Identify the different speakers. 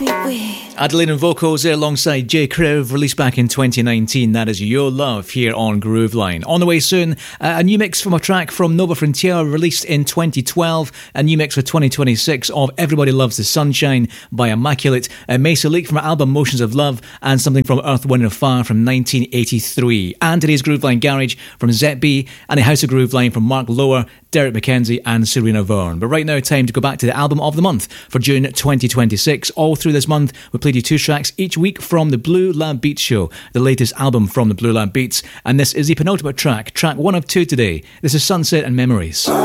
Speaker 1: Adeline and vocals there alongside J. Kriv, released back in 2019. That is Your Love here on Grooveline. On the way soon, a new mix from a track from Nova Frontier released in 2012. A new mix for 2026 of Everybody Loves the Sunshine by Immaculate. Mesa Leak from her album Motions of Love, and something from Earth, Wind and Fire from 1983. And today's Grooveline Garage from Zet B, and a House of Grooveline from Mark Lower, Derek McKenzie and Serena Vaughan. But right now, time to go back to the album of the month for June 2026. All through this month, we played you 2 tracks each week from the Blue Lab Beats show, the latest album from the Blue Lab Beats, and this is the penultimate track 1 of 2 today. This is Sunset and Memories.